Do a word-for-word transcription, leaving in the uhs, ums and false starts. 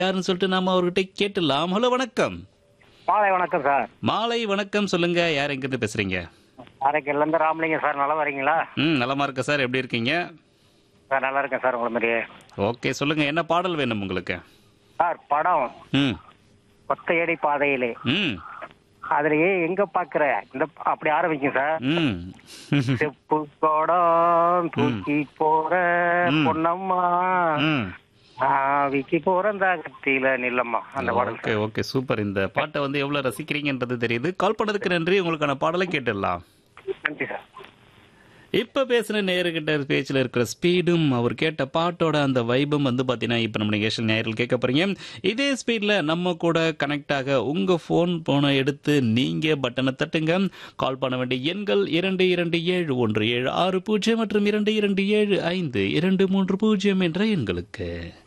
யாருன்னு சொல்லிட்டு நாம அவர்கிட்ட கேட்டுடலாம். ஹலோ வணக்கம். மாலை வணக்கம் சார். மாலை வணக்கம். சொல்லுங்க, யார் எங்கிருந்து பேசுறீங்க? அரைக்கல்ல இருந்து ராமலிங்கம் சார். நல்லா வரீங்களா ம் நலமா இருக்க சார். எப்படி இருக்கீங்க? சார்? நல்லா இருக்கேன் சார். உங்களை மாதிரியே. ஓகே, சொல்லுங்க, என்ன பாடல் வேணும் உங்களுக்கு? சார் படம் ம் ஒத்தையடி பாதையிலே, ம் அதுலயே எங்க பாக்குற இந்த அப்படி ஆரம்பிக்கும் சார். ம் செப்பு கோடம் தூக்கி போற ம். பொன்னம்மா, ம் ஆவிக்கு போற தாகத்தில நில்லம்மா, அந்த பாடல் ஓகே ஓகே சூப்பர். இந்த பாட்டை வந்து எவ்வளவு ரசிக்கிறீங்கன்றது தெரியுது. கால் பண்ணதுக்கு நன்றி. உங்களுக்கான பாடலை கேட்டுடலாம். நன்றி சார். இப்ப பேசுன நேருகிட்ட பேச்சுல இருக்கிற ஸ்பீடும் அவர் கேட்ட பாட்டோட அந்த வைபம் வந்து பாத்தீங்கன்னா இப்ப நம்ம நிகழ்ச்சி நேரில் கேட்க போறீங்க. இதே ஸ்பீட்ல நம்ம கூட கனெக்ட் ஆக உங்க போன் போனை எடுத்து நீங்க பட்டனை தட்டுங்க. கால் பண்ண வேண்டிய எண்கள் இரண்டு இரண்டு ஏழு ஒன்று ஏழு ஆறு பூஜ்ஜியம் மற்றும் இரண்டு இரண்டு ஏழு ஐந்து இரண்டு மூன்று பூஜ்ஜியம் என்ற எண்களுக்கு.